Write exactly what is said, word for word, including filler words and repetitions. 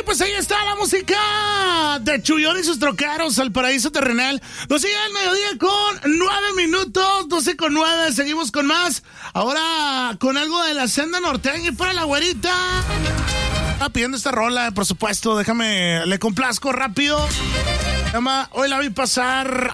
pues ahí está la música de Chuyón y sus troqueros al paraíso terrenal. Nos llega el mediodía con nueve minutos, doce con nueve. Seguimos con más. Ahora con algo de la senda norteña y para la güerita. Está pidiendo esta rola, por supuesto. Déjame, le complazco rápido. Llama, hoy la vi pasar